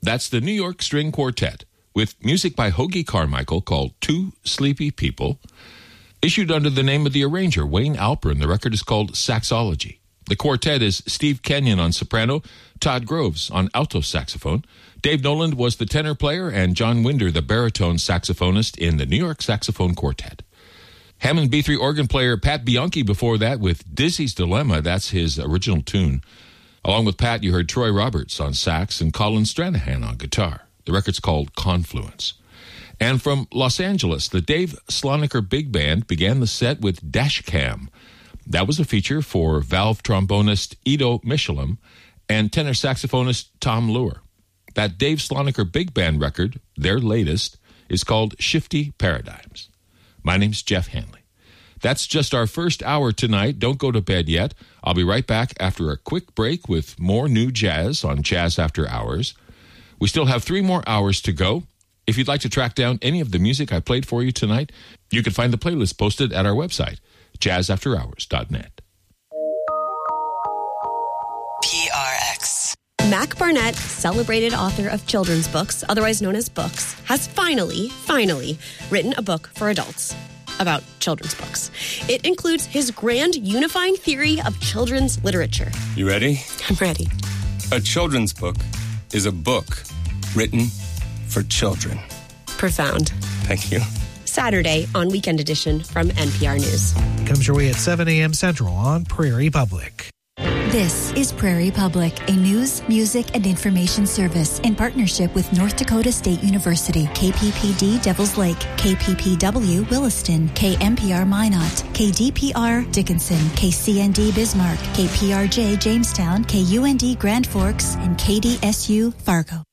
That's the New York String Quartet, with music by Hoagy Carmichael called Two Sleepy People. Issued under the name of the arranger, Wayne Alpern, the record is called Saxology. The quartet is Steve Kenyon on soprano, Todd Groves on alto saxophone. Dave Noland was the tenor player, and John Winder, the baritone saxophonist in the New York Saxophone Quartet. Hammond B3 organ player Pat Bianchi before that with Dizzy's Dilemma. That's his original tune. Along with Pat, you heard Troy Roberts on sax and Colin Stranahan on guitar. The record's called Confluence. And from Los Angeles, the Dave Sloniker Big Band began the set with Dashcam. That was a feature for valve trombonist Ido Michelem and tenor saxophonist Tom Lure. That Dave Sloniker Big Band record, their latest, is called Shifty Paradigms. My name's Jeff Hanley. That's just our first hour tonight. Don't go to bed yet. I'll be right back after a quick break with more new jazz on Jazz After Hours. We still have 3 more hours to go. If you'd like to track down any of the music I played for you tonight, you can find the playlist posted at our website, jazzafterhours.net. PRX. Mac Barnett, celebrated author of children's books, otherwise known as books, has finally written a book for adults about children's books. It includes his grand unifying theory of children's literature. You ready? I'm ready. A children's book is a book written for children. Profound. Thank you. Saturday on Weekend Edition from NPR News. Comes your way at 7 a.m. Central on Prairie Public. This is Prairie Public, a news, music, and information service in partnership with North Dakota State University, KPPD Devils Lake, KPPW Williston, KMPR Minot, KDPR Dickinson, KCND Bismarck, KPRJ Jamestown, KUND Grand Forks, and KDSU Fargo.